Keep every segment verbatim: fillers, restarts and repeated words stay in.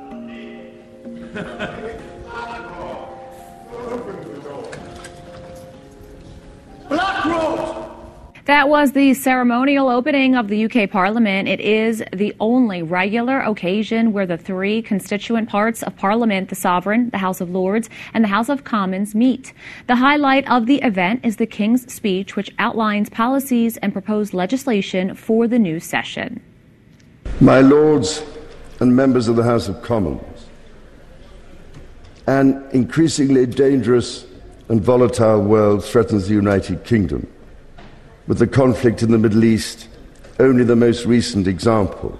That was the ceremonial opening of the U K Parliament. It is the only regular occasion where the three constituent parts of Parliament, the Sovereign, the House of Lords, and the House of Commons, meet. The highlight of the event is the King's speech, which outlines policies and proposed legislation for the new session. My Lords and members of the House of Commons, an increasingly dangerous and volatile world threatens the United Kingdom, with the conflict in the Middle East only the most recent example.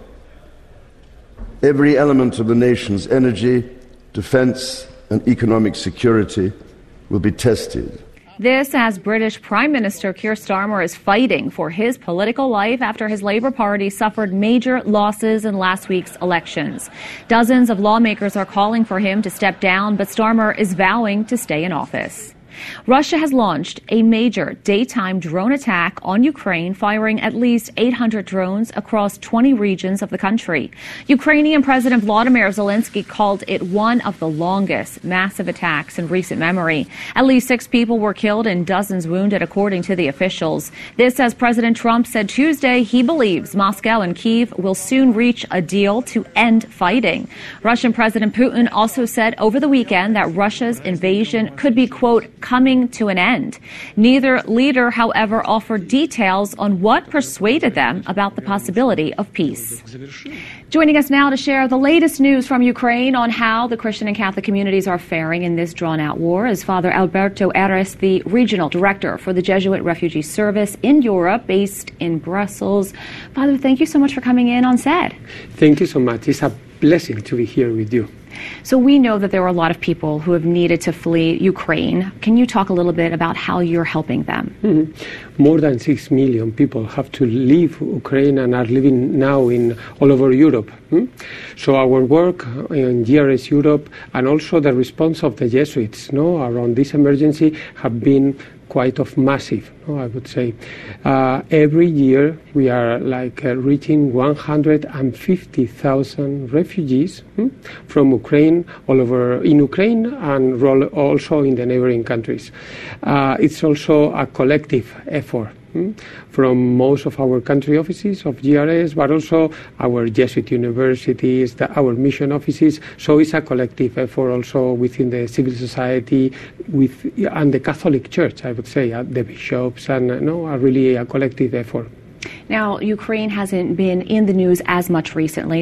Every element of the nation's energy, defence and economic security will be tested. This as British Prime Minister Keir Starmer is fighting for his political life after his Labour Party suffered major losses in last week's elections. Dozens of lawmakers are calling for him to step down, but Starmer is vowing to stay in office. Russia has launched a major daytime drone attack on Ukraine, firing at least eight hundred drones across twenty regions of the country. Ukrainian President Volodymyr Zelensky called it one of the longest massive attacks in recent memory. At least six people were killed and dozens wounded, according to the officials. This as President Trump said Tuesday he believes Moscow and Kyiv will soon reach a deal to end fighting. Russian President Putin also said over the weekend that Russia's invasion could be, quote, coming to an end. Neither leader, however, offered details on what persuaded them about the possibility of peace. Joining us now to share the latest news from Ukraine on how the Christian and Catholic communities are faring in this drawn-out war is Father Alberto Eres, the Regional Director for the Jesuit Refugee Service in Europe, based in Brussels. Father, thank you so much for coming in on set. Thank you so much. It's a blessing to be here with you. So we know that there are a lot of people who have needed to flee Ukraine. Can you talk a little bit about how you're helping them? Mm-hmm. More than six million people have to leave Ukraine and are living now in all over Europe. Hmm? So our work in G R S Europe and also the response of the Jesuits no, around this emergency have been quite of massive, no, I would say. Uh, every year we are like uh, reaching one hundred fifty thousand refugees hmm, from Ukraine, all over in Ukraine and also in the neighboring countries. Uh, it's also a collective effort hmm, from most of our country offices of G R S, but also our Jesuit universities, the, our mission offices. So it's a collective effort also within the civil society with and the Catholic Church, I would say, uh, the bishops, and uh, no, a really a collective effort. Now, Ukraine hasn't been in the news as much recently.